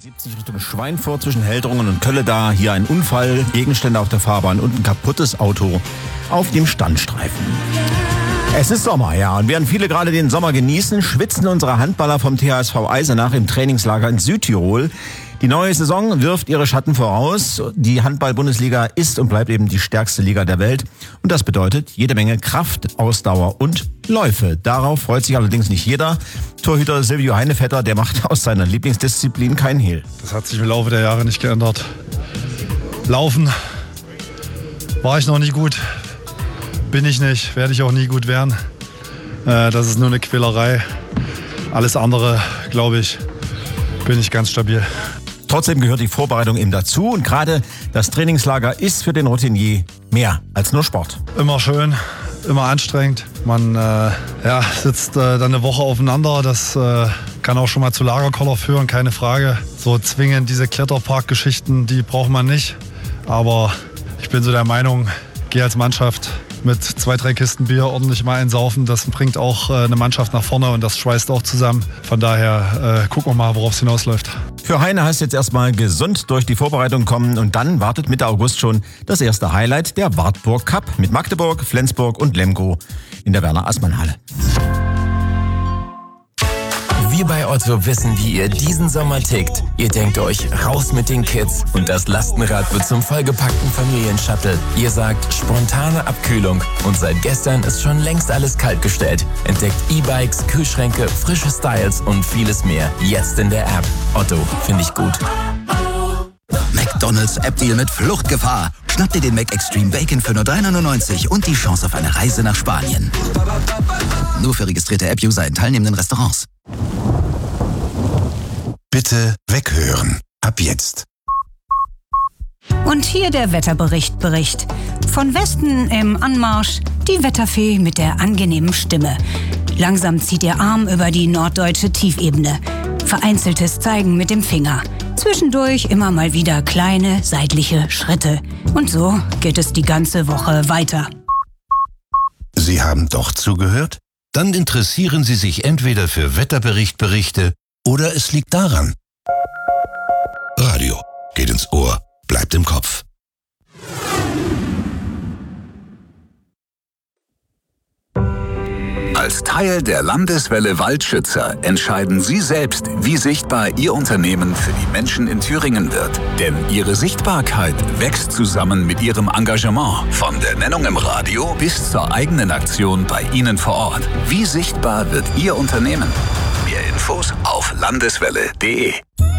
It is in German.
70 Richtung Schweinfurt zwischen Heldrungen und Kölle da. Hier ein Unfall, Gegenstände auf der Fahrbahn und ein kaputtes Auto auf dem Standstreifen. Es ist Sommer, ja, und während viele gerade den Sommer genießen, schwitzen unsere Handballer vom THSV Eisenach im Trainingslager in Südtirol. Die neue Saison wirft ihre Schatten voraus. Die Handball-Bundesliga ist und bleibt eben die stärkste Liga der Welt. Und das bedeutet jede Menge Kraft, Ausdauer und Läufe. Darauf freut sich allerdings nicht jeder. Torhüter Silvio Heinevetter, der macht aus seiner Lieblingsdisziplin keinen Hehl. Das hat sich im Laufe der Jahre nicht geändert. Laufen war ich noch nie gut. Bin ich nicht, werde ich auch nie gut werden. Das ist nur eine Quälerei. Alles andere, glaube ich, bin ich ganz stabil. Trotzdem gehört die Vorbereitung eben dazu und gerade das Trainingslager ist für den Routinier mehr als nur Sport. Immer schön, immer anstrengend. Man sitzt dann eine Woche aufeinander. Das kann auch schon mal zu Lagerkoller führen, keine Frage. So zwingend diese Kletterpark-Geschichten, die braucht man nicht. Aber ich bin so der Meinung, gehe als Mannschaft mit 2-3 Kisten Bier ordentlich mal einsaufen. Das bringt auch eine Mannschaft nach vorne und das schweißt auch zusammen. Von daher gucken wir mal, worauf es hinausläuft. Für Heine heißt jetzt erstmal gesund durch die Vorbereitung kommen und dann wartet Mitte August schon das erste Highlight, der Wartburg Cup mit Magdeburg, Flensburg und Lemgo in der Werner-Assmann-Halle. Wir bei Otto wissen, wie ihr diesen Sommer tickt. Ihr denkt euch, raus mit den Kids und das Lastenrad wird zum vollgepackten Familienshuttle. Ihr sagt, spontane Abkühlung und seit gestern ist schon längst alles kaltgestellt. Entdeckt E-Bikes, Kühlschränke, frische Styles und vieles mehr. Jetzt in der App. Otto, finde ich gut. McDonald's App-Deal mit Fluchtgefahr. Schnapp dir den Mac Extreme Bacon für nur 3,99 und die Chance auf eine Reise nach Spanien. Nur für registrierte App-User in teilnehmenden Restaurants. Bitte weghören. Ab jetzt. Und hier der Wetterbericht. Von Westen im Anmarsch die Wetterfee mit der angenehmen Stimme. Langsam zieht ihr Arm über die norddeutsche Tiefebene. Vereinzeltes Zeigen mit dem Finger. Zwischendurch immer mal wieder kleine seitliche Schritte. Und so geht es die ganze Woche weiter. Sie haben doch zugehört? Dann interessieren Sie sich entweder für Wetterberichte oder es liegt daran. Radio geht ins Ohr, bleibt im Kopf. Als Teil der Landeswelle Waldschützer entscheiden Sie selbst, wie sichtbar Ihr Unternehmen für die Menschen in Thüringen wird. Denn Ihre Sichtbarkeit wächst zusammen mit Ihrem Engagement. Von der Nennung im Radio bis zur eigenen Aktion bei Ihnen vor Ort. Wie sichtbar wird Ihr Unternehmen? Mehr Infos auf landeswelle.de.